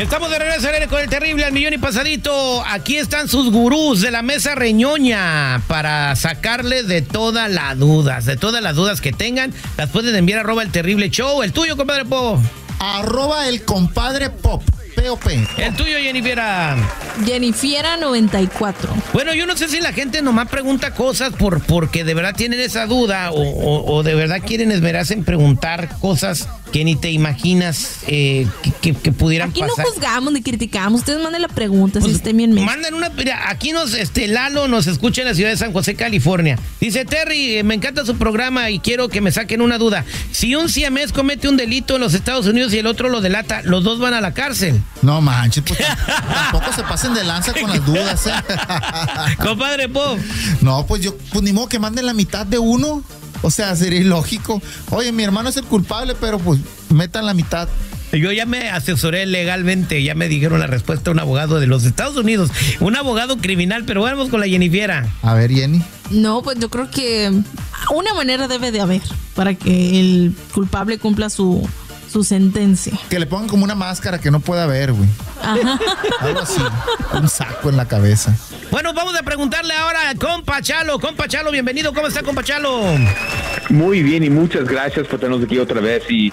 Estamos de regreso al aire con el terrible al millón y pasadito. Aquí están sus gurús de la mesa reñoña para sacarles de todas las dudas que tengan. Las pueden enviar @el terrible show. El tuyo, compadre Pop. @el compadre Pop. P-O-P. El tuyo, Jennifiera. Jennifiera94. Bueno, yo no sé si la gente nomás pregunta cosas porque de verdad tienen esa duda o de verdad quieren esmerarse en preguntar cosas que ni te imaginas que pudieran aquí pasar. Aquí no juzgamos ni criticamos. Ustedes manden la pregunta, pues, si estén bien. Manden una. Mira, aquí Lalo nos escucha en la ciudad de San José, California. Dice: Terry, me encanta su programa y quiero que me saquen una duda. Si un siamés comete un delito en los Estados Unidos y el otro lo delata, ¿los dos van a la cárcel? No manches, pues tampoco se pasen de lanza con las dudas, Compadre Pop. No, pues ni modo que manden la mitad de uno. O sea, sería ilógico. Oye, mi hermano es el culpable, pero pues metan la mitad. Yo ya me asesoré legalmente, ya me dijeron la respuesta a un abogado de los Estados Unidos, un abogado criminal, pero vamos con la Jennifiera. A ver, Jenny. No, pues yo creo que una manera debe de haber para que el culpable cumpla su sentencia. Que le pongan como una máscara que no pueda ver, güey. Ajá. Algo así, un saco en la cabeza. Bueno, vamos a preguntarle ahora a compa Chalo. Compa Chalo, bienvenido. ¿Cómo está, compa Chalo? Muy bien y muchas gracias por tenernos aquí otra vez y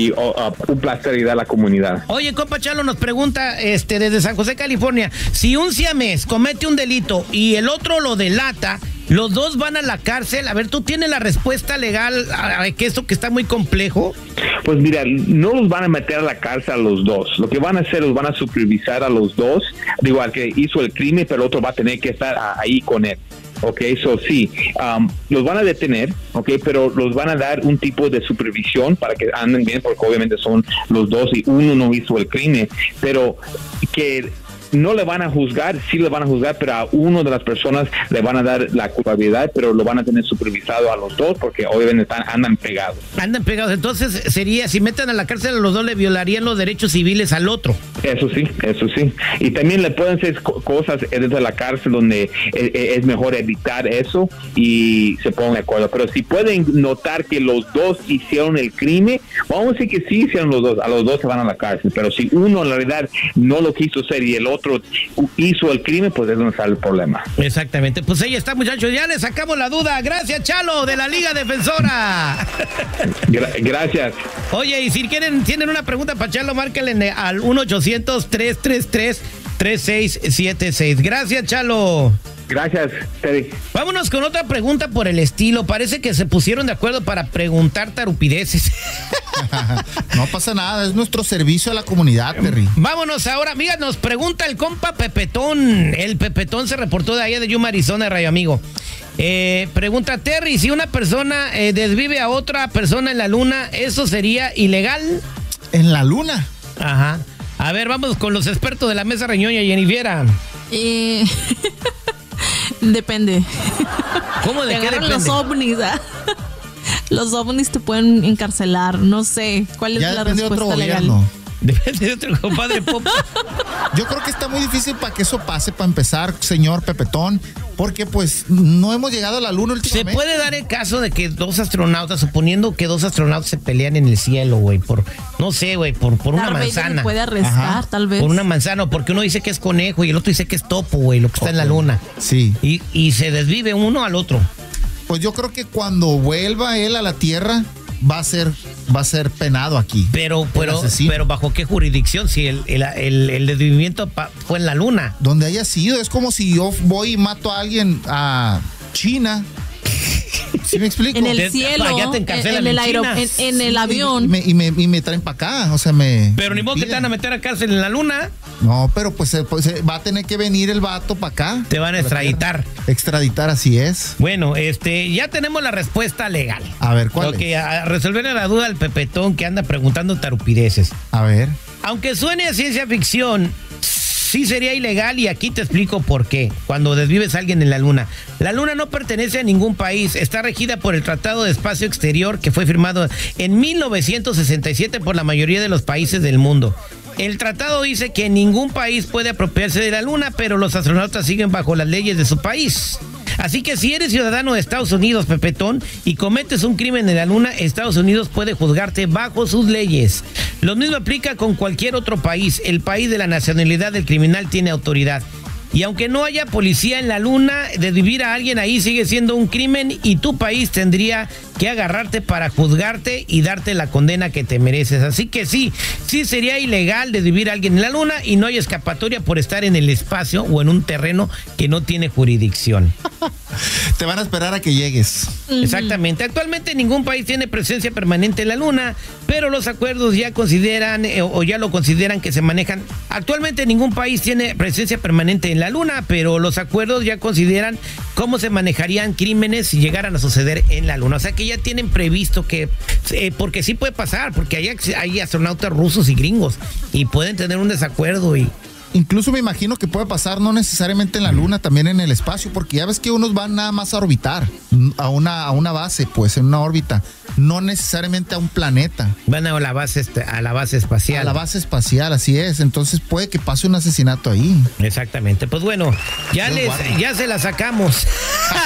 un placer ayudar a la comunidad. Oye, compa Chalo nos pregunta desde San José, California, si un siamés comete un delito y el otro lo delata, ¿los dos van a la cárcel? A ver, ¿tú tienes la respuesta legal a que esto que está muy complejo? Pues mira, no los van a meter a la cárcel a los dos. Lo que van a hacer, los van a supervisar a los dos. Digo, al que hizo el crimen, pero el otro va a tener que estar ahí con él. Ok, so sí, los van a detener, ok, pero los van a dar un tipo de supervisión para que anden bien, porque obviamente son los dos y uno no hizo el crimen, pero que no le van a juzgar, sí le van a juzgar, pero a uno de las personas le van a dar la culpabilidad, pero lo van a tener supervisado a los dos, porque obviamente andan pegados. Andan pegados, entonces sería, si meten a la cárcel a los dos, le violarían los derechos civiles al otro. Eso sí. Y también le pueden hacer cosas desde la cárcel donde es mejor evitar eso y se pongan de acuerdo. Pero si pueden notar que los dos hicieron el crimen, vamos a decir que sí hicieron los dos, a los dos se van a la cárcel. Pero si uno en realidad no lo quiso hacer y el otro hizo el crimen, pues es donde sale el problema. Exactamente, pues ahí está, muchachos, ya le sacamos la duda. Gracias, Chalo, de la Liga Defensora. Gracias. Oye, y si tienen una pregunta para Chalo, márquenle al 1-800-333-3676. Gracias, Chalo. Gracias, Terry. Vámonos con otra pregunta por el estilo. Parece que se pusieron de acuerdo para preguntar tarupideces. No pasa nada, es nuestro servicio a la comunidad, Terry. Vámonos ahora. Mira, nos pregunta el compa Pepetón. El Pepetón se reportó de allá de Yuma, Arizona, Rayo Amigo. Pregunta Terry, si una persona desvive a otra persona en la luna, ¿eso sería ilegal? ¿En la luna? Ajá. A ver, vamos con los expertos de la mesa reñoña, Jennifiera. Depende. ¿Cómo de qué depende? Los ovnis, Los ovnis te pueden encarcelar, no sé. ¿Cuál es la respuesta legal? Depende de otro compadre Pop. Yo creo que está muy difícil para que eso pase, para empezar, señor Pepetón, porque pues no hemos llegado a la luna últimamente. Se puede dar el caso de que dos astronautas, suponiendo que dos astronautas se pelean en el cielo, güey, por una manzana. Puede arrestar, tal vez. Por una manzana, porque uno dice que es conejo y el otro dice que es topo, güey, lo que está en la luna. Sí. Y se desvive uno al otro. Pues yo creo que cuando vuelva él a la Tierra va a ser penado aquí. Pero ¿bajo qué jurisdicción? Si el desvivimiento fue en la luna. Donde haya sido, es como si yo voy y mato a alguien a China. ¿Sí me explico? En el cielo, en el avión. Y me traen para acá, o sea, Pero ni modo que te van a meter a cárcel en la luna. No, pero pues va a tener que venir el vato para acá. Te van a extraditar. Extraditar, así es. Bueno, ya tenemos la respuesta legal. A ver, ¿cuál es? A resolverle la duda al Pepetón que anda preguntando tarupideces. A ver. Aunque suene a ciencia ficción, sí sería ilegal y aquí te explico por qué. Cuando desvives a alguien en la luna. La luna no pertenece a ningún país. Está regida por el Tratado de Espacio Exterior que fue firmado en 1967 por la mayoría de los países del mundo. El tratado dice que ningún país puede apropiarse de la luna, pero los astronautas siguen bajo las leyes de su país. Así que si eres ciudadano de Estados Unidos, Pepetón, y cometes un crimen en la luna, Estados Unidos puede juzgarte bajo sus leyes. Lo mismo aplica con cualquier otro país. El país de la nacionalidad del criminal tiene autoridad. Y aunque no haya policía en la luna, desvivir a alguien ahí sigue siendo un crimen y tu país tendría que agarrarte para juzgarte y darte la condena que te mereces. Así que sí sería ilegal desvivir a alguien en la luna y no hay escapatoria por estar en el espacio o en un terreno que no tiene jurisdicción. Te van a esperar a que llegues. Exactamente. Actualmente ningún país tiene presencia permanente en la luna, pero los acuerdos ya consideran o ya lo consideran que se manejan. Actualmente ningún país tiene presencia permanente en la luna, pero los acuerdos ya consideran cómo se manejarían crímenes si llegaran a suceder en la luna. O sea que ya tienen previsto que, porque sí puede pasar, porque hay astronautas rusos y gringos y pueden tener un desacuerdo y... Incluso me imagino que puede pasar no necesariamente en la luna, también en el espacio, porque ya ves que unos van nada más a orbitar, a una base, pues en una órbita, no necesariamente a un planeta. Van a la base espacial. A la base espacial, así es. Entonces puede que pase un asesinato ahí. Exactamente. Pues bueno, ya se la sacamos.